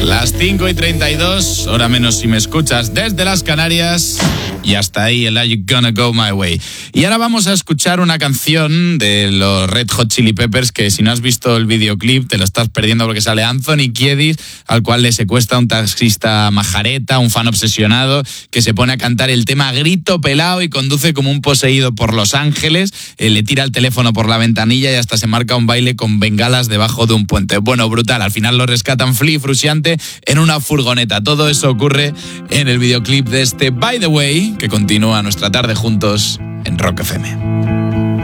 Las 5:32, hora menos si me escuchas desde las Canarias. Y hasta ahí el Are You Gonna Go My Way. Y ahora vamos a escuchar una canción de los Red Hot Chili Peppers que si no has visto el videoclip te lo estás perdiendo porque sale Anthony Kiedis, al cual le secuestra un taxista majareta, un fan obsesionado, que se pone a cantar el tema a grito pelado y conduce como un poseído por Los Ángeles, le tira el teléfono por la ventanilla y hasta se marca un baile con bengalas debajo de un puente. Bueno, brutal, al final lo rescatan Flea y Frusciante en una furgoneta. Todo eso ocurre en el videoclip de este By the Way, que continúa nuestra tarde juntos en Rock FM.